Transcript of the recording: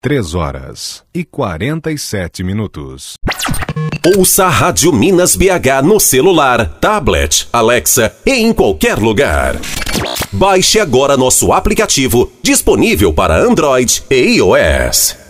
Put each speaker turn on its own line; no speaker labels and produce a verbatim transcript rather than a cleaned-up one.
três horas e quarenta e sete minutos.
Ouça a Rádio Minas B H no celular, tablet, Alexa e em qualquer lugar. Baixe agora nosso aplicativo, disponível para Android e iOS.